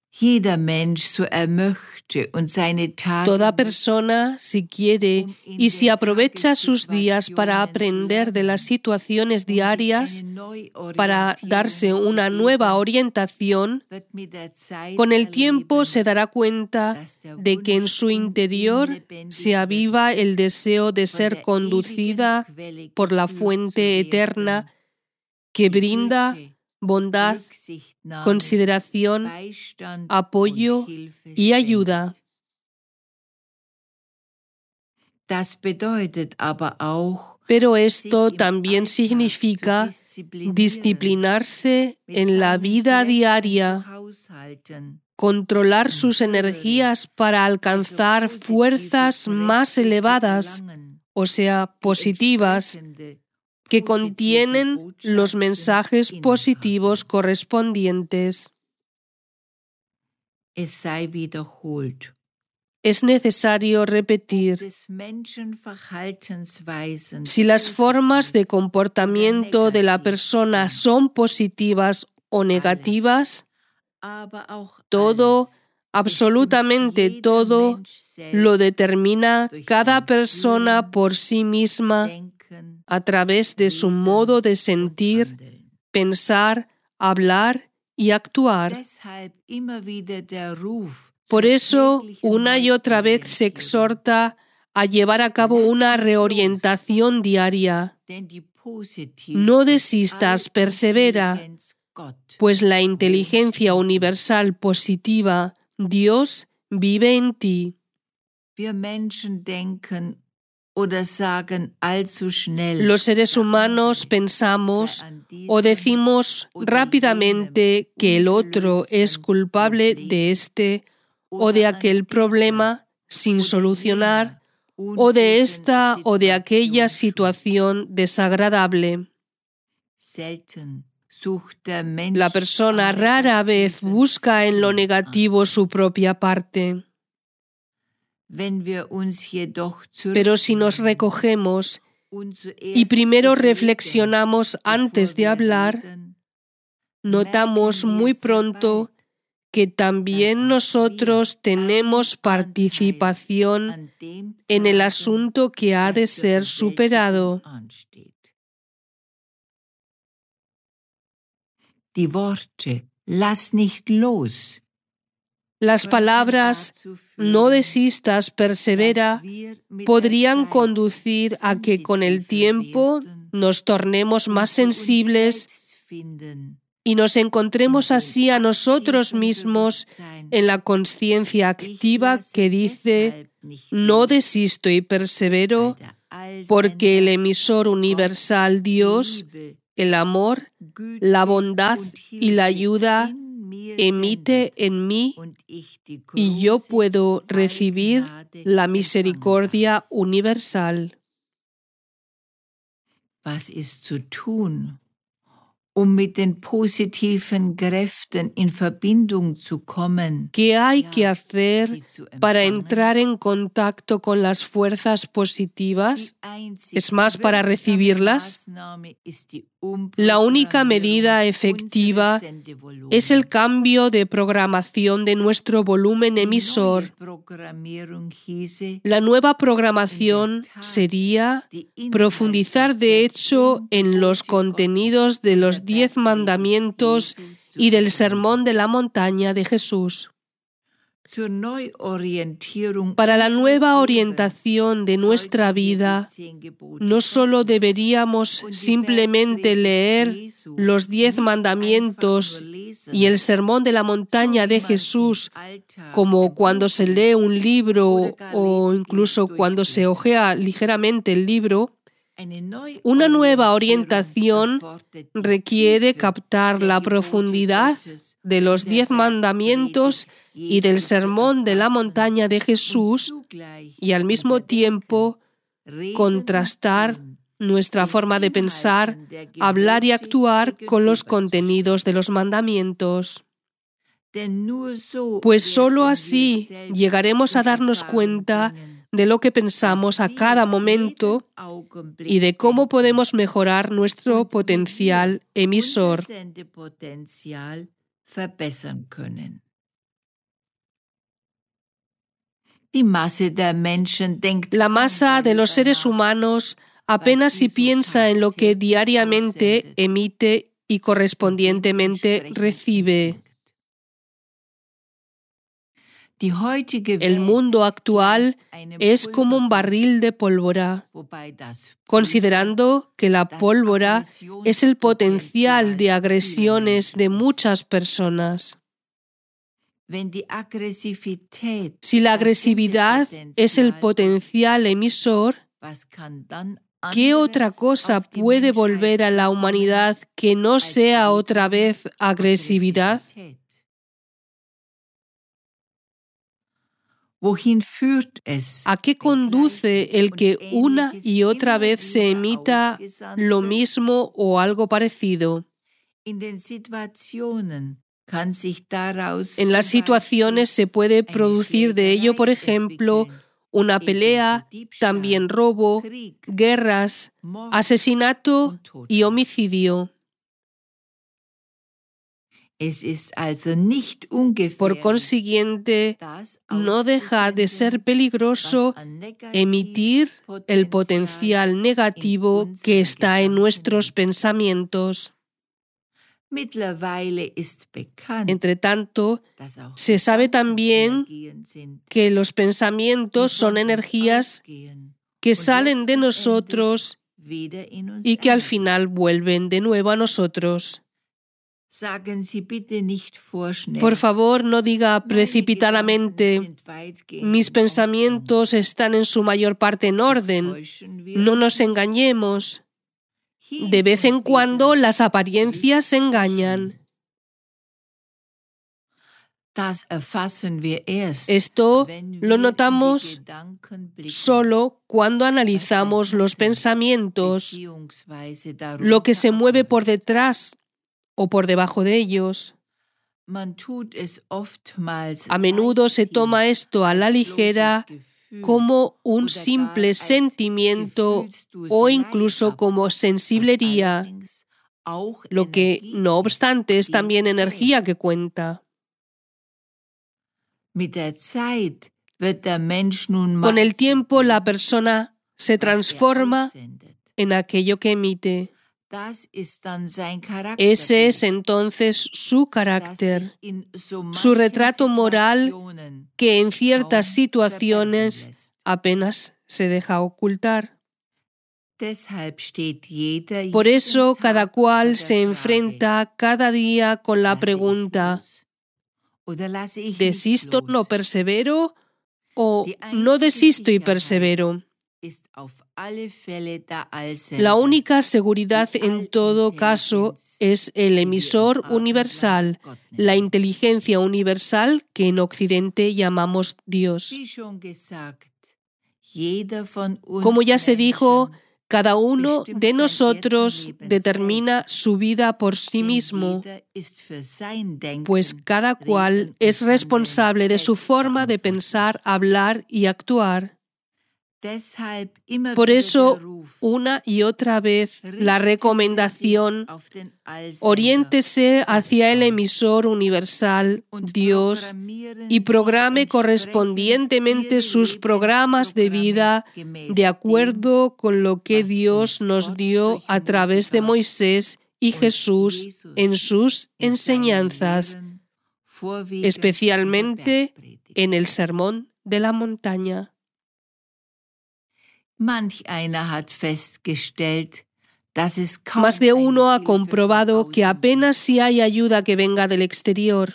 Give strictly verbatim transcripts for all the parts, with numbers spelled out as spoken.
Jeder Mensch, so er möchte und seine Tage Toda persona, si quiere y si aprovecha sus días para aprender de las situaciones diarias, para darse una nueva orientación, con el tiempo se dará cuenta de que en su interior se aviva el deseo de ser conducida por la fuente eterna que brinda bondad, consideración, apoyo y ayuda. Pero esto también significa disciplinarse en la vida diaria, controlar sus energías para alcanzar fuerzas más elevadas, o sea, positivas, que contienen los mensajes positivos correspondientes. Es necesario repetir: si las formas de comportamiento de la persona son positivas o negativas, todo, absolutamente todo, lo determina cada persona por sí misma a través de su modo de sentir, pensar, hablar y actuar. Por eso, una y otra vez se exhorta a llevar a cabo una reorientación diaria. No desistas, persevera, pues la inteligencia universal positiva, Dios, vive en ti. Los seres humanos pensamos o decimos rápidamente que el otro es culpable de este o de aquel problema sin solucionar, o de esta o de aquella situación desagradable. La persona rara vez busca en lo negativo su propia parte. Pero si nos recogemos y primero reflexionamos antes de hablar, notamos muy pronto que también nosotros tenemos participación en el asunto que ha de ser superado. Las palabras "no desistas, persevera" podrían conducir a que con el tiempo nos tornemos más sensibles y nos encontremos así a nosotros mismos en la conciencia activa que dice: no desisto y persevero, porque el emisor universal Dios, el amor, la bondad y la ayuda emite en mí y yo puedo recibir la misericordia universal. Was ist zu tun, um mit den positiven Kräften in Verbindung zu kommen? ¿Qué hay que hacer para entrar en contacto con las fuerzas positivas? ¿Es más, para recibirlas? La única medida efectiva es el cambio de programación de nuestro volumen emisor. La nueva programación sería profundizar de hecho en los contenidos de los diez mandamientos y del Sermón de la Montaña de Jesús. Para la nueva orientación de nuestra vida, no solo deberíamos simplemente leer los diez mandamientos y el Sermón de la Montaña de Jesús, como cuando se lee un libro o incluso cuando se hojea ligeramente el libro. Una nueva orientación requiere captar la profundidad de los diez mandamientos y del Sermón de la Montaña de Jesús y al mismo tiempo contrastar nuestra forma de pensar, hablar y actuar con los contenidos de los mandamientos. Pues sólo así llegaremos a darnos cuenta de lo que pensamos a cada momento y de cómo podemos mejorar nuestro potencial emisor. La masa de los seres humanos apenas si piensa en lo que diariamente emite y correspondientemente recibe. El mundo actual es como un barril de pólvora, considerando que la pólvora es el potencial de agresiones de muchas personas. Si la agresividad es el potencial emisor, ¿qué otra cosa puede volver a la humanidad que no sea otra vez agresividad? ¿A qué conduce el que una y otra vez se emita lo mismo o algo parecido? En las situaciones se puede producir de ello, por ejemplo, una pelea, también robo, guerras, asesinato y homicidio. Por consiguiente, no deja de ser peligroso emitir el potencial negativo que está en nuestros pensamientos. Entre tanto, se sabe también que los pensamientos son energías que salen de nosotros y que al final vuelven de nuevo a nosotros. Por favor, no diga precipitadamente: mis pensamientos están en su mayor parte en orden. No nos engañemos. De vez en cuando las apariencias engañan. Esto lo notamos solo cuando analizamos los pensamientos, lo que se mueve por detrás o por debajo de ellos. A menudo se toma esto a la ligera como un simple sentimiento o incluso como sensiblería, lo que, no obstante, es también energía que cuenta. Con el tiempo, la persona se transforma en aquello que emite. Ese es entonces su carácter, su retrato moral que en ciertas situaciones apenas se deja ocultar. Por eso cada cual se enfrenta cada día con la pregunta: ¿desisto, no persevero? ¿O no desisto y persevero? La única seguridad en todo caso es el emisor universal, la inteligencia universal que en Occidente llamamos Dios. Como ya se dijo, cada uno de nosotros determina su vida por sí mismo, pues cada cual es responsable de su forma de pensar, hablar y actuar. Por eso, una y otra vez, la recomendación: oriéntese hacia el emisor universal, Dios, y programe correspondientemente sus programas de vida de acuerdo con lo que Dios nos dio a través de Moisés y Jesús en sus enseñanzas, especialmente en el Sermón de la Montaña. Más de uno ha comprobado que apenas si hay ayuda que venga del exterior.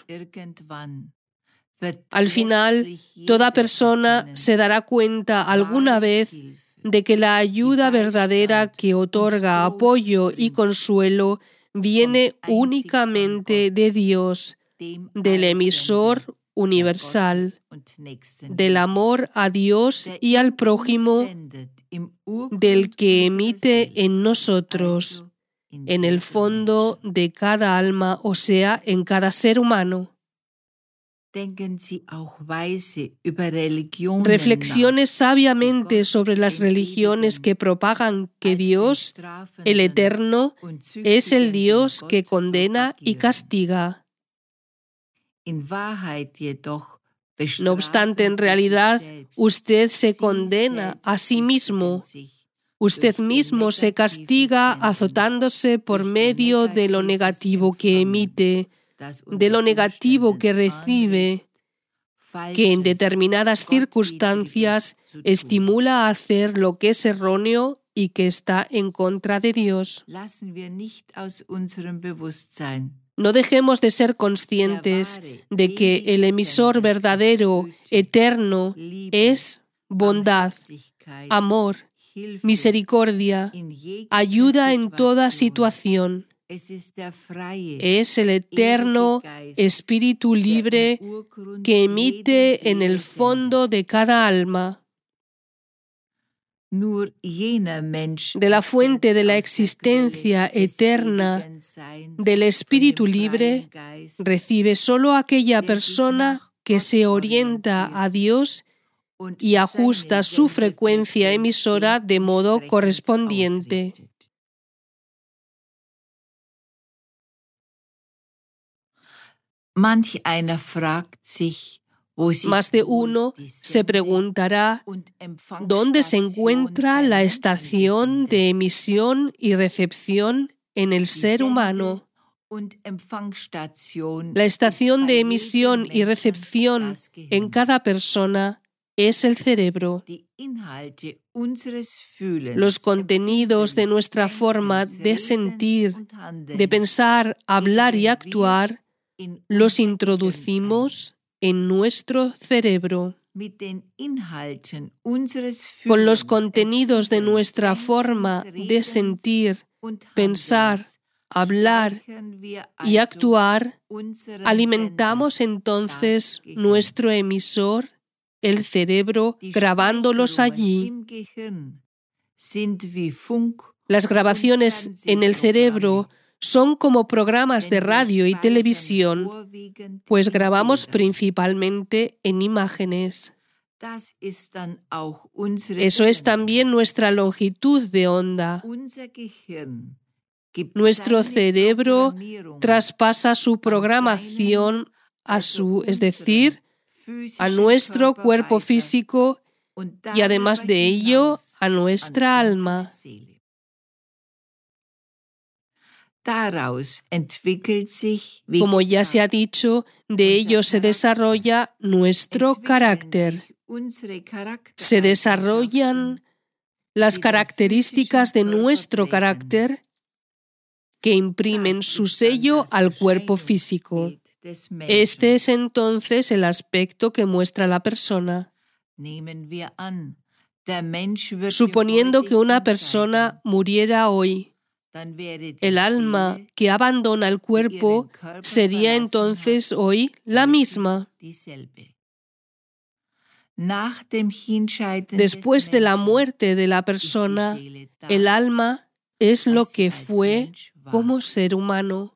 Al final, toda persona se dará cuenta alguna vez de que la ayuda verdadera que otorga apoyo y consuelo viene únicamente de Dios, del emisor universal, del amor a Dios y al prójimo, del que emite en nosotros, en el fondo de cada alma, o sea, en cada ser humano. Reflexione sabiamente sobre las religiones que propagan que Dios, el Eterno, es el Dios que condena y castiga. No obstante, en realidad, usted se condena a sí mismo. Usted mismo se castiga azotándose por medio de lo negativo que emite, de lo negativo que recibe, que en determinadas circunstancias estimula a hacer lo que es erróneo y que está en contra de Dios. No dejemos de ser conscientes de que el emisor verdadero, eterno, es bondad, amor, misericordia, ayuda en toda situación. Es el eterno espíritu libre que emite en el fondo de cada alma. De la fuente de la existencia eterna del espíritu libre recibe solo aquella persona que se orienta a Dios y ajusta su frecuencia emisora de modo correspondiente. Manch einer fragt sich, Más de uno se preguntará dónde se encuentra la estación de emisión y recepción en el ser humano. La estación de emisión y recepción en cada persona es el cerebro. Los contenidos de nuestra forma de sentir, de pensar, hablar y actuar los introducimos en nuestro cerebro. Con los contenidos de nuestra forma de sentir, pensar, hablar y actuar, alimentamos entonces nuestro emisor, el cerebro, grabándolos allí. Las grabaciones en el cerebro son como programas de radio y televisión, pues grabamos principalmente en imágenes. Eso es también nuestra longitud de onda. Nuestro cerebro traspasa su programación a su, es decir, a nuestro cuerpo físico y además de ello a nuestra alma. Como ya se ha dicho, de ello se desarrolla nuestro carácter. Se desarrollan las características de nuestro carácter que imprimen su sello al cuerpo físico. Este es entonces el aspecto que muestra la persona. Suponiendo que una persona muriera hoy, el alma que abandona el cuerpo sería entonces hoy la misma. Después de la muerte de la persona, el alma es lo que fue como ser humano.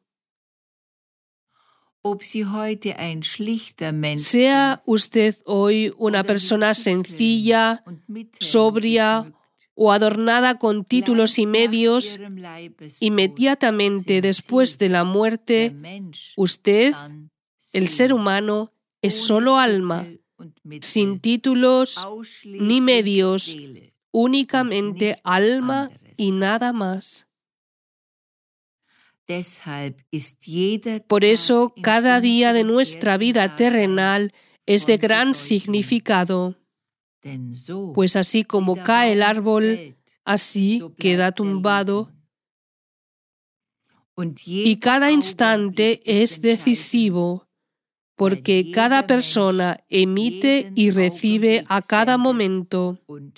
Sea usted hoy una persona sencilla, sobria o adornada con títulos y medios, inmediatamente después de la muerte, usted, el ser humano, es solo alma, sin títulos ni medios, únicamente alma y nada más. Por eso, cada día de nuestra vida terrenal es de gran significado, pues así como cae el árbol, así queda tumbado, y cada instante es decisivo, porque cada persona emite y recibe a cada momento.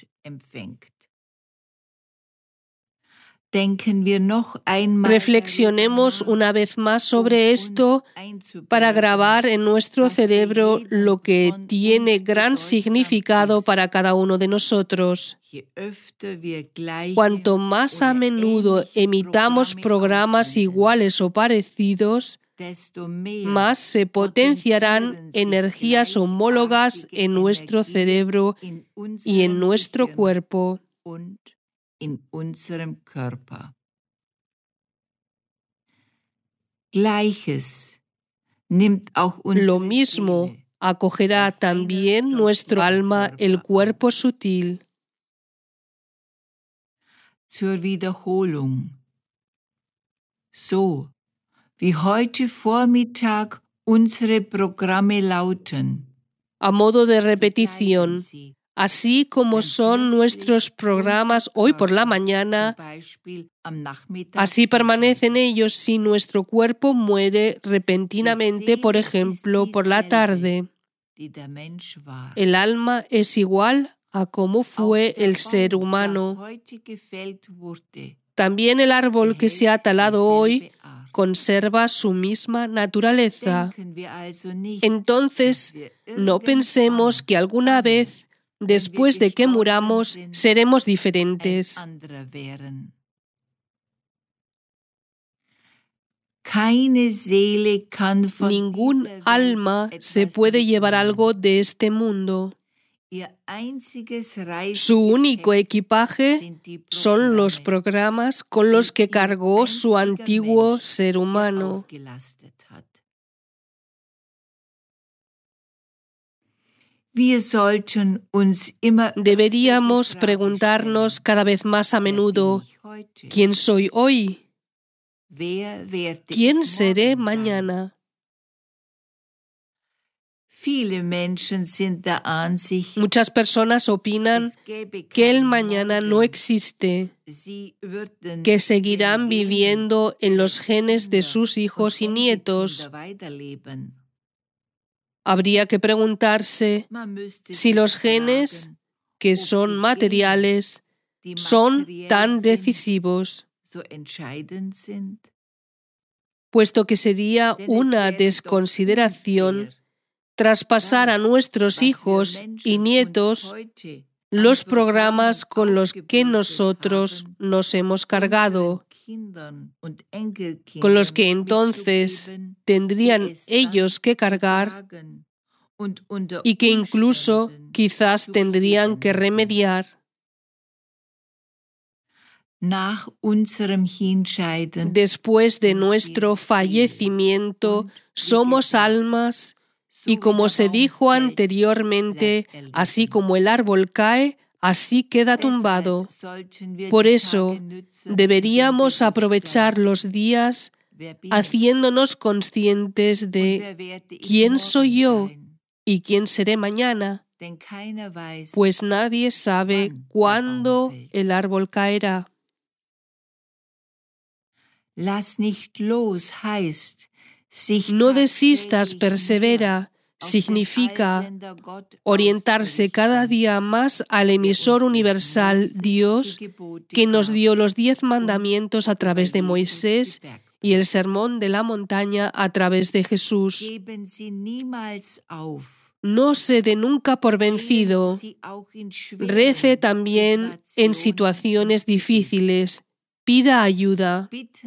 Reflexionemos una vez más sobre esto para grabar en nuestro cerebro lo que tiene gran significado para cada uno de nosotros. Cuanto más a menudo emitamos programas iguales o parecidos, más se potenciarán energías homólogas en nuestro cerebro y en nuestro cuerpo. In unserem Körper. Gleiches nimmt auch unsere Lo mismo acogerá también nuestro alma el cuerpo sutil. Zur Wiederholung. So, wie heute Vormittag unsere Programme lauten. A modo de repetición, así como son nuestros programas hoy por la mañana, así permanecen ellos si nuestro cuerpo muere repentinamente, por ejemplo, por la tarde. El alma es igual a cómo fue el ser humano. También el árbol que se ha talado hoy conserva su misma naturaleza. Entonces, no pensemos que alguna vez, después de que muramos, seremos diferentes. Ningún alma se puede llevar algo de este mundo. Su único equipaje son los programas con los que cargó su antiguo ser humano. Deberíamos preguntarnos cada vez más a menudo, ¿quién soy hoy? ¿Quién seré mañana? Muchas personas opinan que el mañana no existe, que seguirán viviendo en los genes de sus hijos y nietos. Habría que preguntarse si los genes, que son materiales, son tan decisivos, puesto que sería una desconsideración traspasar a nuestros hijos y nietos los programas con los que nosotros nos hemos cargado, con los que entonces tendrían ellos que cargar y que incluso quizás tendrían que remediar. Después de nuestro fallecimiento, somos almas. Y como se dijo anteriormente, así como el árbol cae, así queda tumbado. Por eso, deberíamos aprovechar los días haciéndonos conscientes de quién soy yo y quién seré mañana, pues nadie sabe cuándo el árbol caerá. No desistas, persevera, significa orientarse cada día más al emisor universal Dios, que nos dio los diez mandamientos a través de Moisés y el sermón de la montaña a través de Jesús. No se dé nunca por vencido. Rece también en situaciones difíciles. Pida ayuda.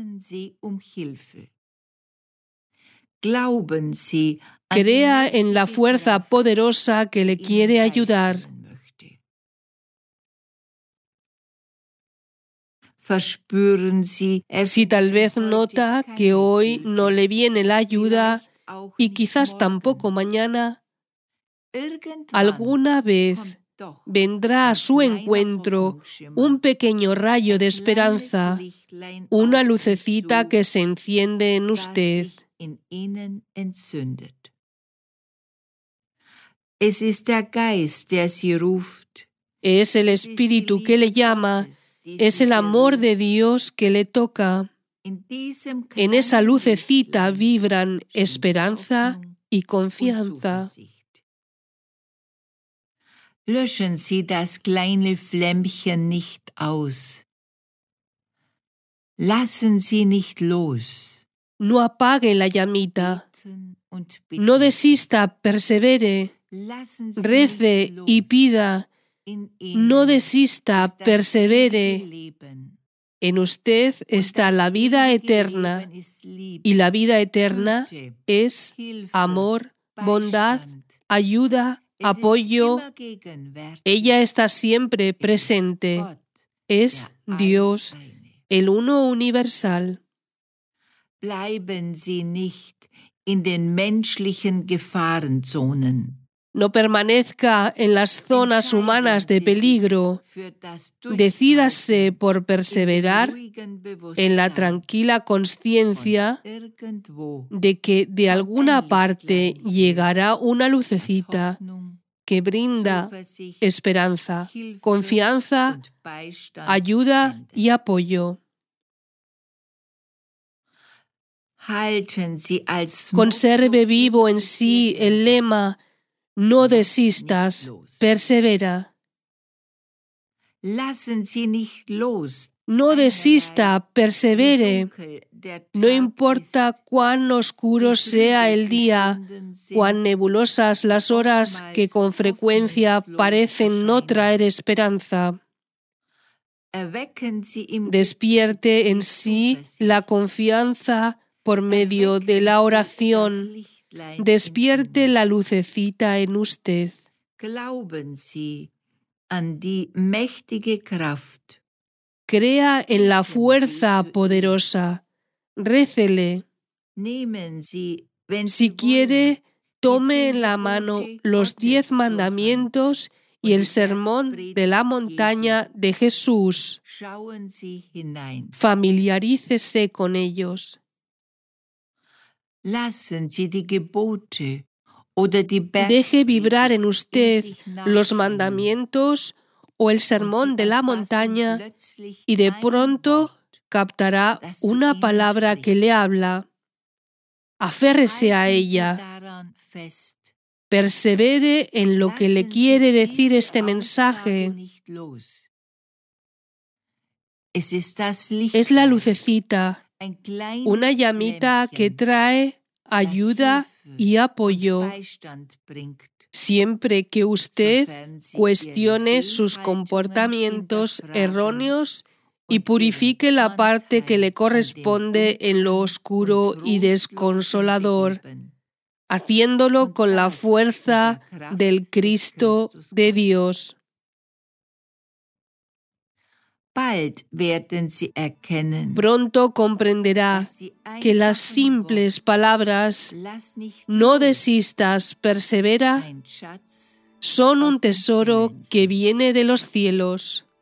Crea en la fuerza poderosa que le quiere ayudar. Si tal vez nota que hoy no le viene la ayuda y quizás tampoco mañana, alguna vez vendrá a su encuentro un pequeño rayo de esperanza, una lucecita que se enciende en usted. Es el Espíritu que le llama, es el amor de Dios que le toca. En esa lucecita vibran esperanza y confianza. Löschen Sie das kleine Flämmchen nicht aus. Lassen Sie nicht los. No apague la llamita. No desista, persevere. Rece y pida. No desista, persevere. En usted está la vida eterna. Y la vida eterna es amor, bondad, ayuda, apoyo. Ella está siempre presente. Es Dios, el uno universal. in den menschlichen Gefahrenzonen. No permanezca en las zonas humanas de peligro. Decídase por perseverar en la tranquila conciencia de que de alguna parte llegará una lucecita que brinda esperanza, confianza, ayuda y apoyo. Conserve vivo en sí el lema: no desistas, persevera. No desista, persevere. No importa cuán oscuro sea el día, cuán nebulosas las horas que con frecuencia parecen no traer esperanza. Despierte en sí la confianza por medio de la oración. Despierte la lucecita en usted. Crea en la fuerza poderosa. Récele. Si quiere, tome en la mano los diez mandamientos y el sermón de la montaña de Jesús. Familiarícese con ellos. Deje vibrar en usted los mandamientos o el sermón de la montaña y de pronto captará una palabra que le habla. Aférrese a ella. Persevere en lo que le quiere decir este mensaje. Es la lucecita, una llamita que trae ayuda y apoyo. Siempre que usted cuestione sus comportamientos erróneos y purifique la parte que le corresponde en lo oscuro y desconsolador, haciéndolo con la fuerza del Cristo de Dios. Pronto comprenderá que las simples palabras "no desistas, persevera" son un tesoro que viene de los cielos.